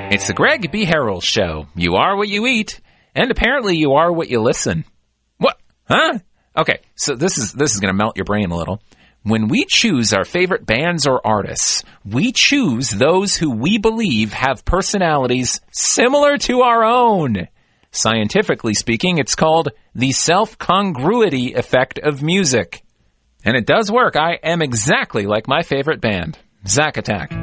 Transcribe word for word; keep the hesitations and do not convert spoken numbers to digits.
It's the Greg B. Harrell Show. You are what you eat, and apparently you are what you listen. What? Huh? Okay, so this is this is going to melt your brain a little. When we choose our favorite bands or artists, we choose those who we believe have personalities similar to our own. Scientifically speaking, it's called the self-congruity effect of music. And it does work. I am exactly like my favorite band, Zack Attack.